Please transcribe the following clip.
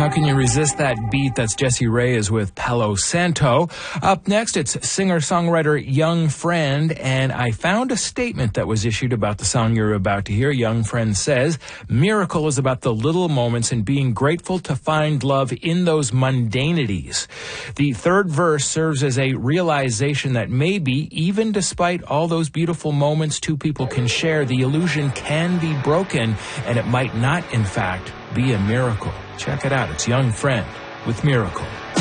How can you resist that beat? That's Jessie Reyez with Palo Santo. Up next, it's singer-songwriter Young Friend, and I found a statement that was issued about the song you're about to hear. Young Friend says, "Miracle is about the little moments and being grateful to find love in those mundanities." The third verse serves as a realization that maybe, even despite all those beautiful moments two people can share, the illusion can be broken, and it might not, in fact, be a miracle. Check it out. It's Young Friend with Miracle.